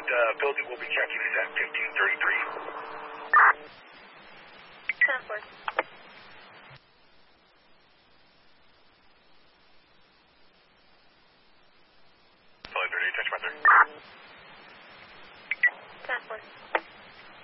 building we'll be checking is at 1533. Transport. 538, touch my 30. Transport.